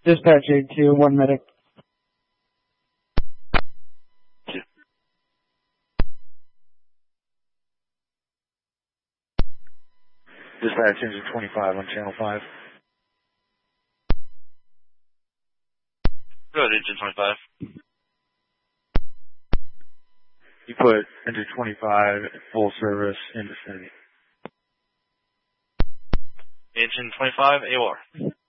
Dispatch 82, 1 medic. Dispatch engine 25 on channel 5. Go ahead, engine 25. You put engine 25 full service in vicinity. Engine 25, AOR.